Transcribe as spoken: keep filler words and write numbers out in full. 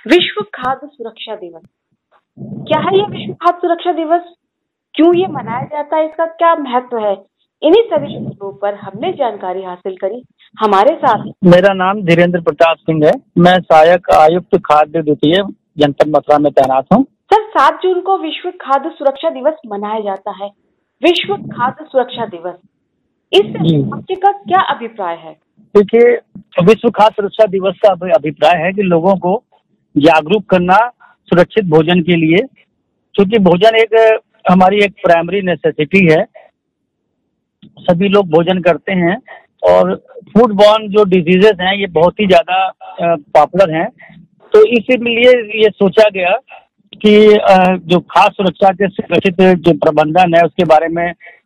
विश्व खाद्य सुरक्षा दिवस क्या है? ये विश्व खाद्य सुरक्षा दिवस क्यों ये मनाया जाता है? इसका क्या महत्व है? इन्हीं सभी चीजों पर हमने जानकारी हासिल करी। हमारे साथ मेरा नाम धीरेन्द्र प्रताप सिंह है। मैं सहायक आयुक्त खाद्य द्वितीय जनपद मथुरा में तैनात हूँ। सर, सात जून को विश्व खाद्य सुरक्षा दिवस मनाया जाता है। विश्व खाद्य सुरक्षा दिवस, इससे आपके का क्या अभिप्राय है? देखिए, विश्व खाद्य सुरक्षा दिवस का अभिप्राय है कि लोगों को जागरूक करना सुरक्षित भोजन के लिए, क्योंकि भोजन एक हमारी एक प्राइमरी नेसेसिटी है। सभी लोग भोजन करते हैं और फूड बॉर्न जो डिजीजेस हैं ये बहुत ही ज्यादा पॉपुलर हैं। तो इसीलिए ये सोचा गया कि जो खाद्य सुरक्षा के सुरक्षित जो प्रबंधन है उसके बारे में